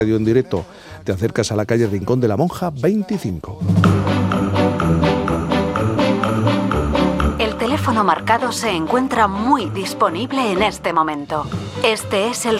En directo, te acercas a la calle Rincón de la Monja 25. El teléfono marcado se encuentra muy disponible en este momento. Este es el